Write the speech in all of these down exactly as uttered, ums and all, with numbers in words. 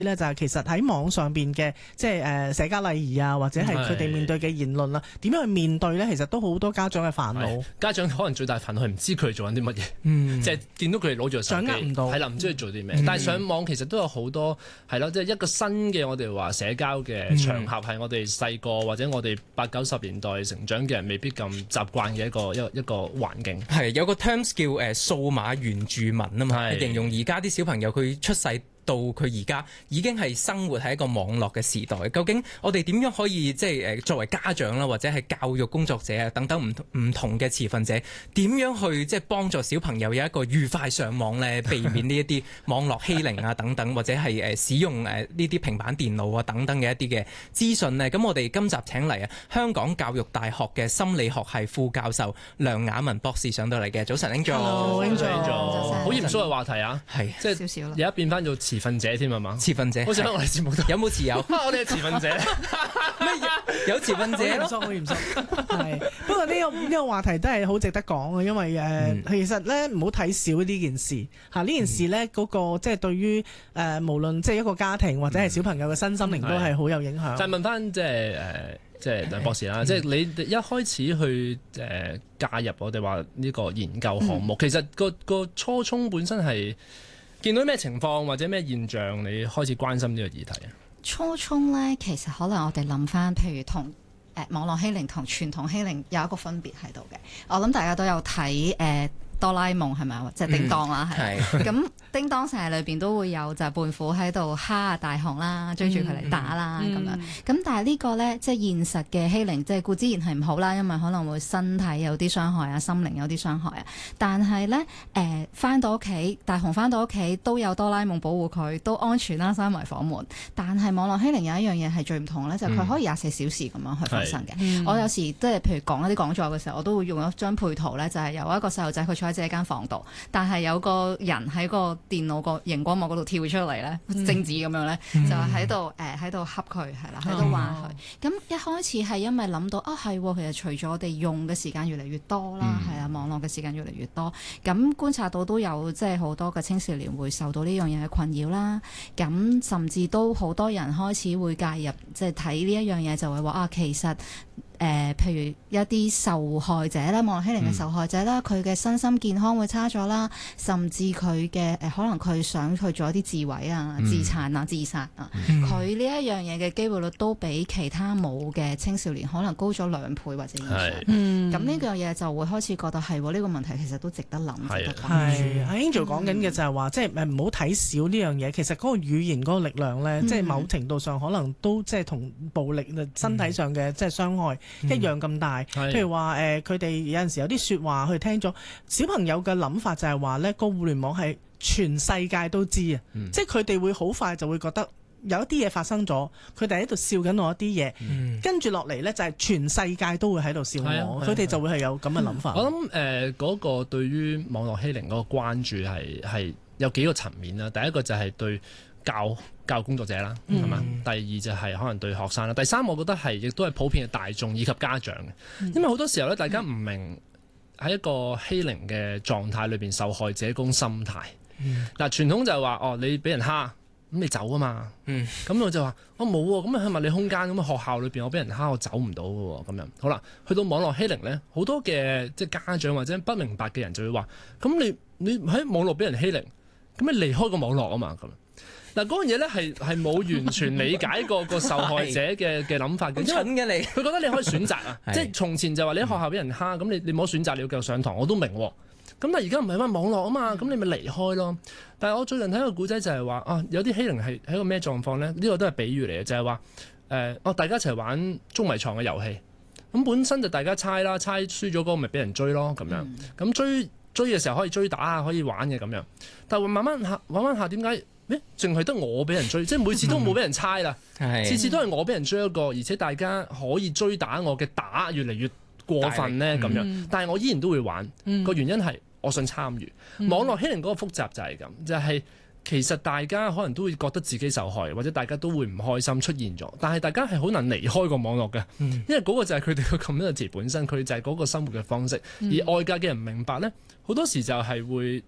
咧就係其實喺網上邊嘅即係誒社交禮儀啊，或者係佢哋面對嘅言論啦，點樣去面對咧？其實都好多家長嘅煩惱。 家長可能最大煩惱係唔知佢哋做緊啲乜嘢，嗯，即係見到佢哋攞住個手機， 掌握唔到， 係啦，唔知佢做啲咩。嗯、但係上網其實都有好多係咯，即係、就是、一個新嘅我哋話社交嘅場合，係我哋細個或者我哋八九十年代成長嘅人未必咁習慣嘅一個一個一個環境。 係有個 terms 叫誒數碼原住民啊嘛，形容而家啲小朋友佢出世到佢而家已經係生活喺一個網絡嘅時代，究竟我哋點樣可以即係誒作為家長啦，或者係教育工作者啊等等唔唔同嘅持份者，點樣去即係幫助小朋友有一個愉快上網咧，避免呢一啲網絡欺凌啊等等，或者係誒使用誒呢啲平板電腦啊等等嘅一啲嘅資訊呢？咁我哋今集請嚟啊香港教育大學嘅心理學系副教授梁雅文博士上到嚟嘅。早晨 Angel，Angel， 好嚴肅嘅話題啊， 係即係而家變翻做持份者添係嘛？ 持份者， 好似我哋節目有冇持有？ 我哋係持份者， 咩有持份者咯？ 好嚴肅，係。不過呢個呢個話題都係好值得講嘅，因為誒、嗯、其實咧唔好睇少呢件事嚇。呢件事咧嗰、那個即係對於誒、呃、無論即係一個家庭或者係小朋友嘅身心靈都係好有影響。 就係問翻即係誒即係梁博士啦，即係你一開始去誒介入我哋話呢個研究項目，嗯、其實個個初衷本身係。見到咩情況或者咩現象，你開始關心呢個議題啊？ 初衷咧，其實可能我哋諗翻，譬如同誒、呃、網絡欺凌同傳統欺凌有一個分別喺度嘅。我諗大家都有睇誒、呃、哆啦 A 夢係咪啊？即係叮當啦，係咁。叮當成日裏邊都會有就係胖虎喺度蝦啊大雄啦，追住佢嚟打啦咁、嗯、樣。咁但係呢個咧，即係現實嘅欺凌，即係固之然係唔好啦，因為可能會身體有啲傷害啊，心靈有啲傷害啊。但係咧，誒翻到屋企，大雄翻到屋企都有哆啦 A 夢保護佢，都安全啦，閂埋房門。但係網絡欺凌有一樣嘢係最唔同咧，就係、是、佢可以廿四小時咁樣去發生嘅。嗯、我有時即係譬如講一啲講座嘅時候，我都會用一張配圖咧，就係、是、有一個細路仔佢坐喺自己間房度，但係有個人喺個電腦個熒光幕嗰度跳出嚟咧，貞子咁樣咧，嗯、就喺度誒喺度恰佢，係啦，喺度話佢。咁、哦、一開始係因為諗到啊，係其實除咗我哋用嘅時間越嚟越多啦，係啊、嗯，網絡嘅時間越嚟越多，咁觀察到都有即係好多嘅青少年會受到呢樣嘢嘅困擾啦。咁甚至都好多人開始會介入，即係睇呢一樣嘢就會話啊，其實。誒、呃，譬如一啲受害者啦，網絡欺凌嘅受害者啦，佢嘅、嗯、身心健康會差咗啦，甚至佢嘅誒可能佢想去做一啲自毀啊、嗯、自殘啊、自殺啊，佢呢一樣嘢嘅機會率都比其他冇嘅青少年可能高咗兩倍或者以上。咁呢樣嘢就會開始覺得係喎，呢、呢個問題其實都值得諗，值得關注。 係阿 Angel 講緊嘅就係話，即係誒唔好睇少呢樣嘢。其實嗰個語言嗰個力量咧，嗯、即係某程度上可能都即係同暴力身體上嘅即係傷害。一樣咁大，嗯、譬如話誒，佢、呃、哋有陣時有啲説話，佢聽咗小朋友嘅諗法就係話呢個互聯網係全世界都知啊，嗯、即係佢哋會好快就會覺得有一啲嘢發生咗，佢哋喺度笑緊我一啲嘢，嗯、跟住落嚟呢，就係全世界都會喺度笑我，佢哋、啊啊、就會係有咁嘅諗法。嗯、我諗誒嗰個對於網絡欺凌嗰個關注係係有幾個層面啦，第一個就係對教教育工作者啦，係嘛、嗯？第二就係可能對學生啦。第三，我覺得係亦都係普遍嘅大眾以及家長嘅，嗯、因為好多時候咧，大家唔明喺一個欺凌嘅狀態裏邊，受害者嗰種心態。嗱、嗯，傳統就係話哦，你俾人蝦，咁你走啊嘛。咁、嗯、我就話我冇喎，咁係物理空間咁啊，學校裏邊我俾人蝦，我走唔到嘅喎。咁樣好啦，去到網絡欺凌咧，好多嘅即係家長或者不明白嘅人就會話：咁你你喺網絡俾人欺凌，咁你離開個網絡啊嘛咁。嗱，嗰樣嘢咧係係冇完全理解過個受害者嘅嘅諗法嘅， 蠢嘅你， 佢覺得你可以選擇啊，即係從前就話你喺學校俾人蝦，咁你你冇選擇，你要繼續上堂，我都明喎。咁但係而家唔係話網絡啊嘛，咁你咪離開咯。但係我最近睇個古仔就係話啊，有啲欺凌係喺個咩狀況咧？呢個都係比喻嚟嘅，就係話誒，哦大家一齊玩捉迷藏嘅遊戲，咁本身就大家猜啦，猜輸咗嗰個咪俾人追咯，咁樣咁追追嘅時候可以追打啊，可以玩嘅咁樣，但係慢慢下玩玩下點解？誒，淨係得我俾人追，即係每次都冇俾人猜啦，次次都係我俾人追一個，而且大家可以追打我嘅打越嚟越過分咧咁樣，嗯、但係我依然都會玩，個、嗯、原因係我想參與。嗯、網絡欺凌嗰個複雜就係咁，就係、是、其實大家可能都會覺得自己受害，或者大家都會唔開心出現咗，但係大家係好難離開個網絡嘅，嗯、因為嗰個就係佢哋個 community 本身，佢就係嗰個生活嘅方式，嗯、而外界嘅人唔明白咧，好多時就係會。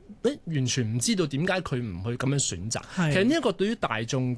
誒完全唔知道點解佢唔去咁樣選擇。 係其實呢一個對於大眾嘅